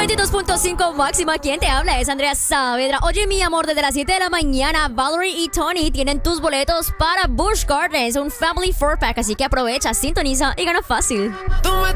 92.5 máxima, quien te habla es Andrea Saavedra. Oye, mi amor, desde las 7 de la mañana, Valerie y Tony tienen tus boletos para Busch Gardens, un Family 4-pack, así que aprovecha, sintoniza y gana fácil.